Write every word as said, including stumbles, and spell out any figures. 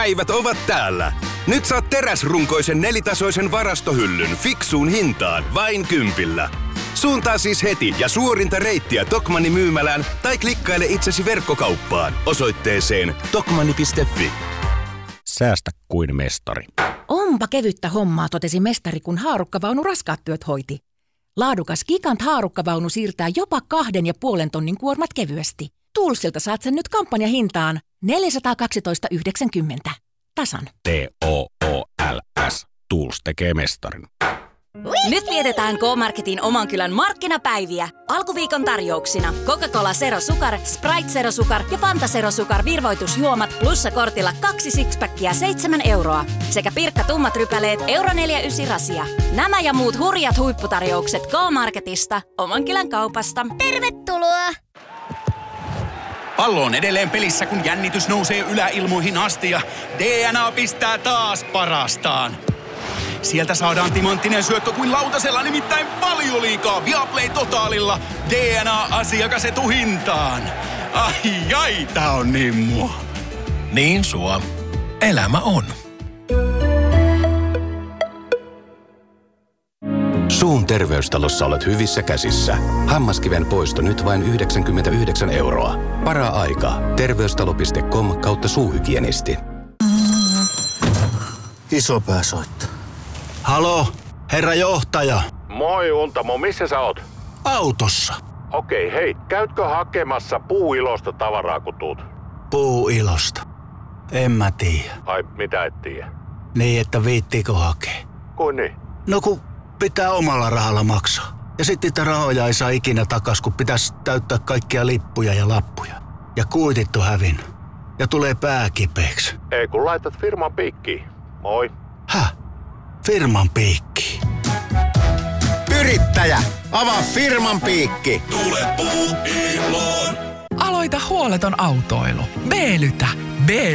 Päivät ovat täällä. Nyt saat teräsrunkoisen nelitasoisen varastohyllyn fiksuun hintaan vain kympillä. Suuntaa siis heti ja suorinta reittiä Tokmanni myymälään tai klikkaile itsesi verkkokauppaan osoitteeseen tokmanni piste fi. Säästä kuin mestari. Onpa kevyttä hommaa, totesi mestari, kun haarukkavaunu raskaat työt hoiti. Laadukas Gigant haarukkavaunu siirtää jopa kahden ja puolen tonnin kuormat kevyesti. Toolsilta saat sen nyt kampanjahintaan neljäsataakaksitoista yhdeksänkymmentä. Tasan. T O O L S. Tools tekee mestarin. Nyt vietetään K-Marketin oman kylän markkinapäiviä. Alkuviikon tarjouksina Coca-Cola Zero Sukar, Sprite Zero Sukar ja Fanta Zero Sukar virvoitusjuomat plussa kortilla kaksi sixpackia seitsemän euroa. Sekä Pirkka tummat rypäleet euro neljäkymmentäyhdeksän rasia. Nämä ja muut hurjat huipputarjoukset K-Marketista, oman kylän kaupasta. Tervetuloa! Pallo on edelleen pelissä, kun jännitys nousee yläilmoihin asti ja D N A pistää taas parastaan. Sieltä saadaan timanttinen syöttö kuin lautasella, nimittäin Valioliigaa Viaplay Totaalilla. D N A-asiakas etuhintaan. Ai ai, tää on niin mua. Niin sua. Elämä on. Suun terveystalossa olet hyvissä käsissä. Hammaskiven poisto nyt vain yhdeksänkymmentäyhdeksän euroa. Para-aika. Terveystalo piste com kautta suuhygienisti. Isopää soittaa. Halo, herra johtaja. Moi Untamo, missä sä oot? Autossa. Okei, hei, käytkö hakemassa puuilosta tavaraa kun tuut? Puuilosta? En mä tiedä. Ai, mitä et tiedä? Niin, että viittiikö hakee? Kuin niin? No kun pitää omalla rahalla maksaa. Ja sitten niitä rahoja ei saa ikinä takas, kun pitäisi täyttää kaikkia lippuja ja lappuja. Ja kuitit on hävinnyt. Ja tulee pää kipeäksi. Ei kun laitat firman piikkiin. Moi. Häh? Firman piikki. Yrittäjä, avaa firman piikki. Tule puuiloon. Aloita huoleton autoilu. B-lytä. B